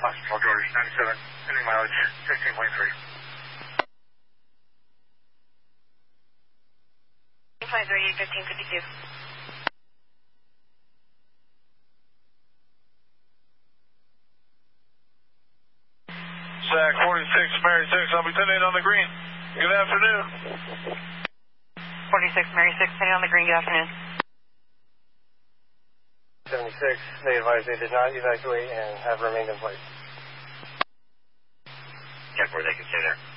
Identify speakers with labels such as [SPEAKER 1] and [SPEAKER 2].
[SPEAKER 1] Foxtrot George 97, ending mileage 15.3.
[SPEAKER 2] 15.3, 1552.
[SPEAKER 3] SAC 46, Mary 6, I'll be turning on the green. Good afternoon.
[SPEAKER 2] 46, Mary 6, turning on the green, good afternoon.
[SPEAKER 4] 76, they advised they did not evacuate and have remained in place.
[SPEAKER 1] Check where they can stay there.